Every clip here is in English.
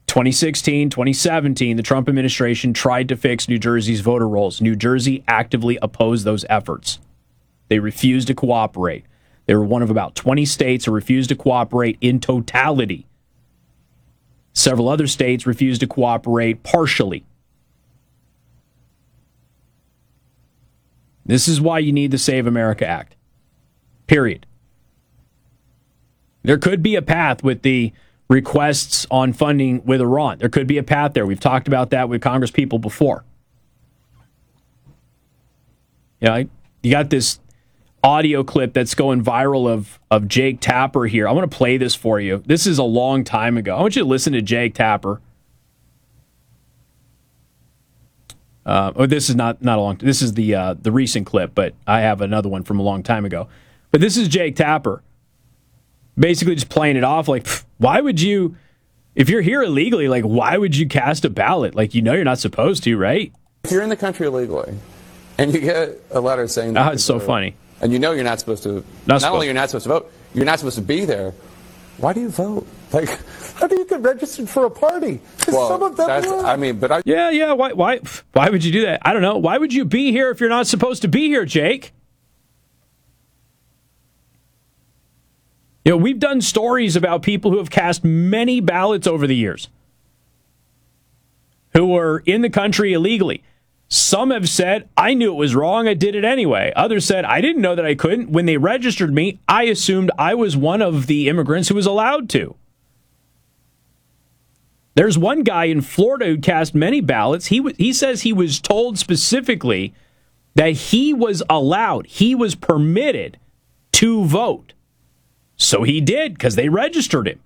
2016, 2017, the Trump administration tried to fix New Jersey's voter rolls. New Jersey actively opposed those efforts. They refused to cooperate. They were one of about 20 states who refused to cooperate in totality. Several other states refused to cooperate partially. This is why you need the Save America Act. Period. There could be a path with the requests on funding with Iran. There could be a path there. We've talked about that with Congress people before. You got this audio clip that's going viral of Jake Tapper here. I want to play this for you. This is a long time ago. I want you to listen to Jake Tapper. This is not a long. This is the recent clip, but I have another one from a long time ago. But this is Jake Tapper, basically just playing it off like, why would you, if you're here illegally, like, why would you cast a ballot? Like, you're not supposed to, right? If you're in the country illegally, and you get a letter saying that it's so funny, and you're not supposed to. Not only you're not supposed to vote, you're not supposed to be there. Why do you vote? Like, how do you get registered for a party? Well, some of them yeah. Why would you do that? I don't know. Why would you be here if you're not supposed to be here, Jake? We've done stories about people who have cast many ballots over the years, who were in the country illegally. Some have said, I knew it was wrong, I did it anyway. Others said, I didn't know that I couldn't. When they registered me, I assumed I was one of the immigrants who was allowed to. There's one guy in Florida who cast many ballots. He says he was told specifically that he was allowed, he was permitted to vote. So he did, because they registered him.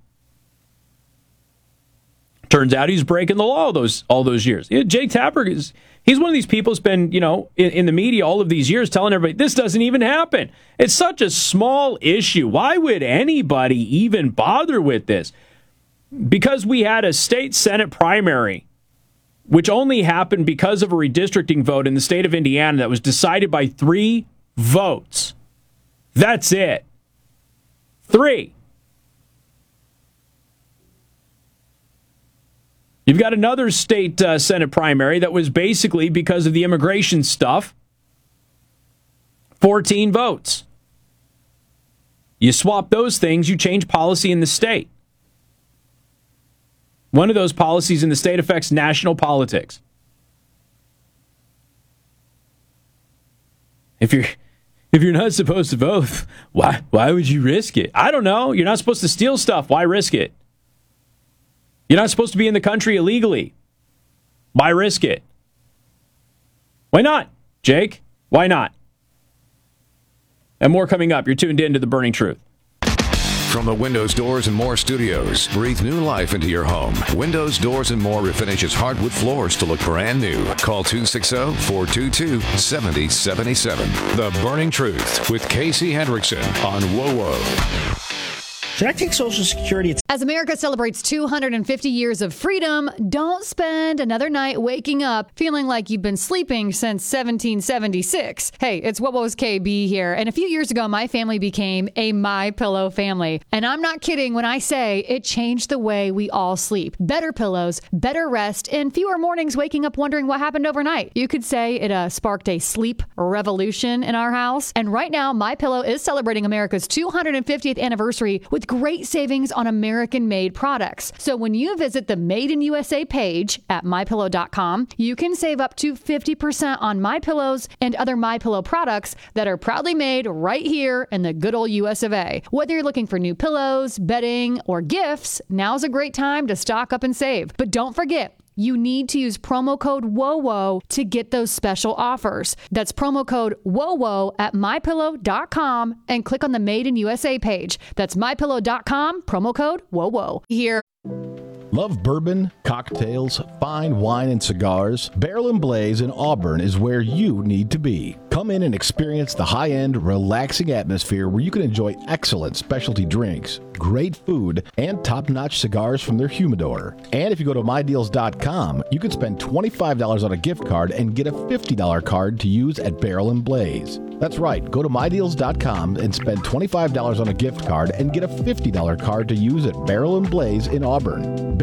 Turns out he's breaking the law all those years. Jake Tapper he's one of these people who's been, in the media all of these years telling everybody, this doesn't even happen. It's such a small issue. Why would anybody even bother with this? Because we had a state Senate primary, which only happened because of a redistricting vote in the state of Indiana that was decided by 3 votes. That's it. 3. You've got another state Senate primary that was basically because of the immigration stuff. 14 votes. You swap those things, you change policy in the state. One of those policies in the state affects national politics. If you're not supposed to vote, why would you risk it? I don't know. You're not supposed to steal stuff. Why risk it? You're not supposed to be in the country illegally. Why risk it? Why not, Jake? Why not? And more coming up. You're tuned in to The Burning Truth. From the Windows, Doors, and More studios, breathe new life into your home. Windows, Doors, and More refinishes hardwood floors to look brand new. Call 260-422-7077. The Burning Truth with Casey Hendrickson on WOWO. Should I take Social Security? As America celebrates 250 years of freedom, don't spend another night waking up feeling like you've been sleeping since 1776. Hey, it's WOWO's KB here. And a few years ago, my family became a MyPillow family. And I'm not kidding when I say it changed the way we all sleep. Better pillows, better rest, and fewer mornings waking up wondering what happened overnight. You could say it sparked a sleep revolution in our house. And right now, MyPillow is celebrating America's 250th anniversary with great savings on American-made products. So when you visit the Made in USA page at MyPillow.com, you can save up to 50% on MyPillows and other MyPillow products that are proudly made right here in the good old US of A. Whether you're looking for new pillows, bedding, or gifts, now's a great time to stock up and save. But don't forget, you need to use promo code WOWO to get those special offers. That's promo code WOWO at MyPillow.com and click on the Made in USA page. That's MyPillow.com, promo code WOWO. Here. Love bourbon, cocktails, fine wine, and cigars? Barrel and Blaze in Auburn is where you need to be. Come in and experience the high-end, relaxing atmosphere where you can enjoy excellent specialty drinks, great food, and top-notch cigars from their humidor. And if you go to MyDeals.com, you can spend $25 on a gift card and get a $50 card to use at Barrel and Blaze. That's right. Go to MyDeals.com and spend $25 on a gift card and get a $50 card to use at Barrel and Blaze in Auburn.